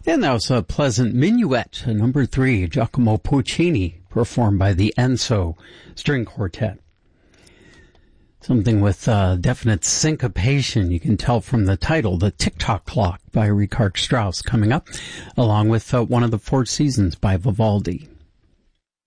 And that was a pleasant minuet, number 3, Giacomo Puccini, performed by the Enso String Quartet. Something with definite syncopation, you can tell from the title, The Tick-Tock Clock by Richard Strauss coming up, along with one of the Four Seasons by Vivaldi.